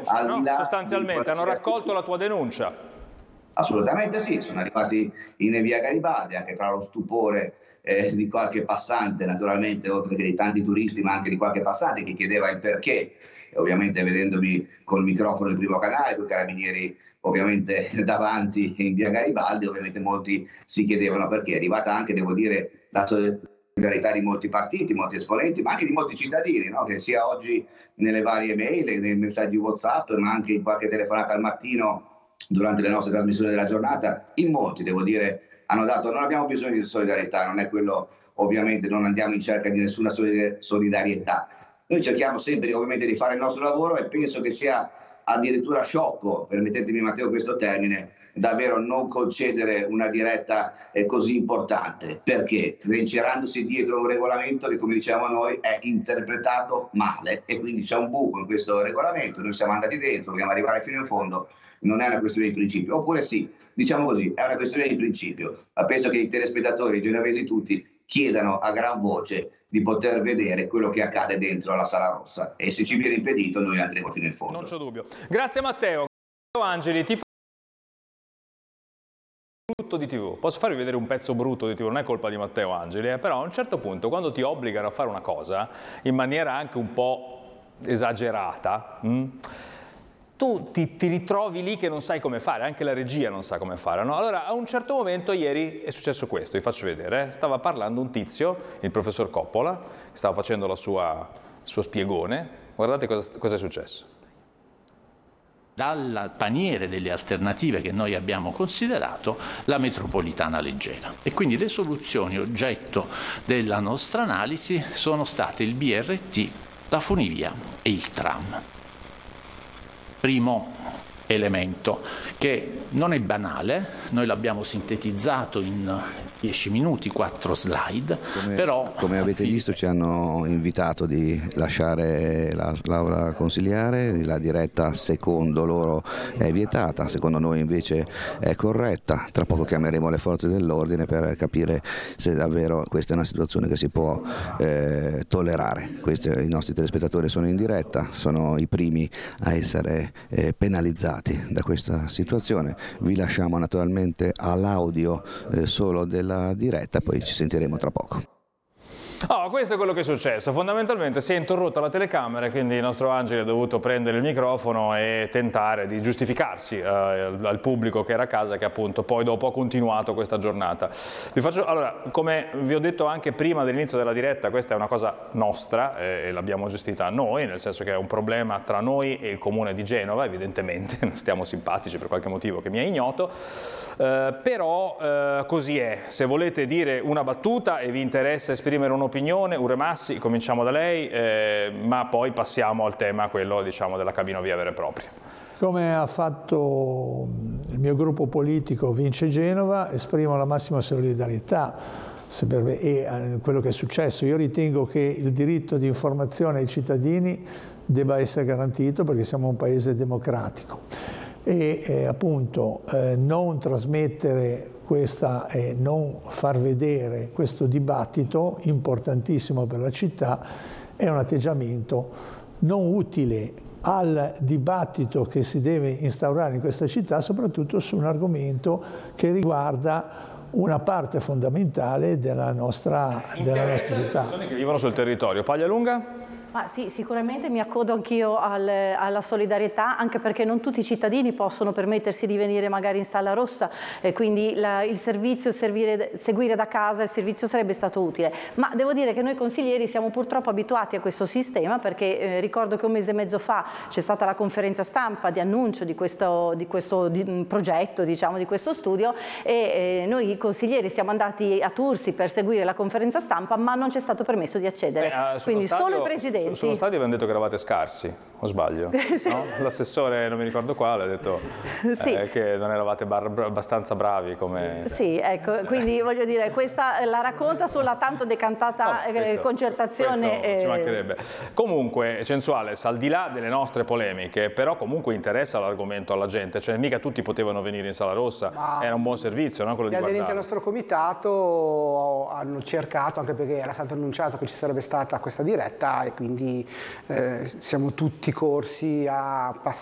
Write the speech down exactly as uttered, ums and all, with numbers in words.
denuncia, no? Sostanzialmente hanno raccolto la tua denuncia. Assolutamente sì, sono arrivati in via Garibaldi, anche tra lo stupore eh, di qualche passante, naturalmente, oltre che di tanti turisti, ma anche di qualche passante che chiedeva il perché. E ovviamente vedendomi col microfono in primo canale, con i carabinieri ovviamente davanti in via Garibaldi, ovviamente molti si chiedevano perché. È arrivata anche, devo dire, la solidarietà di molti partiti, molti esponenti, ma anche di molti cittadini, no? Che sia oggi nelle varie mail, nei messaggi WhatsApp, ma anche in qualche telefonata al mattino durante le nostre trasmissioni della giornata, in molti, devo dire, hanno dato, non abbiamo bisogno di solidarietà, non è quello, ovviamente non andiamo in cerca di nessuna solidarietà. Noi cerchiamo sempre ovviamente di fare il nostro lavoro e penso che sia addirittura sciocco, permettetemi Matteo questo termine, davvero non concedere una diretta eh, così importante, perché trincerandosi dietro un regolamento che, come diciamo noi, è interpretato male e quindi c'è un buco in questo regolamento, noi siamo andati dentro, dobbiamo arrivare fino in fondo, non è una questione di principio, oppure sì, diciamo così, è una questione di principio, ma penso che i telespettatori, i genovesi tutti, chiedano a gran voce di poter vedere quello che accade dentro la Sala Rossa e se ci viene impedito noi andremo fino in fondo. Non c'è dubbio. Grazie Matteo. Angeli, ti fa brutto di tivù. Posso farvi vedere un pezzo brutto di tivù? Non è colpa di Matteo Angeli, eh? Però a un certo punto, quando ti obbligano a fare una cosa in maniera anche un po' esagerata, mh, tu ti, ti ritrovi lì che non sai come fare, anche la regia non sa come fare, no? Allora, a un certo momento ieri è successo questo, vi faccio vedere, eh? Stava parlando un tizio, il professor Coppola, che stava facendo la sua, il suo spiegone, guardate cosa, cosa è successo. Dal paniere delle alternative che noi abbiamo considerato la metropolitana leggera e quindi le soluzioni oggetto della nostra analisi sono state il B R T, la funivia e il tram. Primo elemento che non è banale, noi l'abbiamo sintetizzato in dieci minuti, quattro slide, come, però... Come avete visto ci hanno invitato di lasciare la, l'aula consiliare, la diretta secondo loro è vietata, secondo noi invece è corretta, tra poco chiameremo le forze dell'ordine per capire se davvero questa è una situazione che si può eh, tollerare. Questi, i nostri telespettatori sono in diretta, sono i primi a essere eh, penalizzati da questa situazione, vi lasciamo naturalmente all'audio eh, solo della diretta, poi ci sentiremo tra poco. Oh, questo è quello che è successo, fondamentalmente si è interrotta la telecamera e quindi il nostro Angeli ha dovuto prendere il microfono e tentare di giustificarsi eh, al pubblico che era a casa, che appunto poi dopo ha continuato questa giornata. Vi faccio, allora, come vi ho detto anche prima dell'inizio della diretta, questa è una cosa nostra eh, e l'abbiamo gestita noi, nel senso che è un problema tra noi e il comune di Genova, evidentemente, non stiamo simpatici per qualche motivo che mi è ignoto, eh, però eh, così è. Se volete dire una battuta e vi interessa esprimere un'opinione, Uremassi, cominciamo da lei, eh, ma poi passiamo al tema, quello diciamo della cabinovia vera e propria. Come ha fatto il mio gruppo politico Vince Genova, esprimo la massima solidarietà e quello che è successo. Io ritengo che il diritto di informazione ai cittadini debba essere garantito perché siamo un paese democratico e eh, appunto eh, non trasmettere questa e non far vedere questo dibattito importantissimo per la città è un atteggiamento non utile al dibattito che si deve instaurare in questa città, soprattutto su un argomento che riguarda una parte fondamentale della nostra, della nostra città. Le persone che vivono sul territorio. Paglialunga? Ma sì, sicuramente mi accodo anch'io al, alla solidarietà, anche perché non tutti i cittadini possono permettersi di venire magari in Sala Rossa e quindi la, il servizio, servire, seguire da casa, il servizio sarebbe stato utile. Ma devo dire che noi consiglieri siamo purtroppo abituati a questo sistema perché eh, ricordo che un mese e mezzo fa c'è stata la conferenza stampa di annuncio di questo, di questo di, progetto, diciamo, di questo studio e eh, noi consiglieri siamo andati a Tursi per seguire la conferenza stampa ma non ci è stato permesso di accedere. Beh, quindi stadio... solo i presidenti. Sullo stadio avevano detto che eravate scarsi, o sbaglio? Sì. No? L'assessore, non mi ricordo quale, ha detto sì. eh, che non eravate bar abbastanza bravi come... Sì, ecco, quindi voglio dire, questa la racconta sulla tanto decantata oh, questo, concertazione. Questo, e... ci mancherebbe. Comunque, Censuales, al di là delle nostre polemiche, però comunque interessa l'argomento alla gente, cioè mica tutti potevano venire in Sala Rossa, ma era un buon servizio, no? Quello gli di aderenti al nostro comitato hanno cercato, anche perché era stato annunciato che ci sarebbe stata questa diretta e quindi Quindi eh, siamo tutti corsi a passare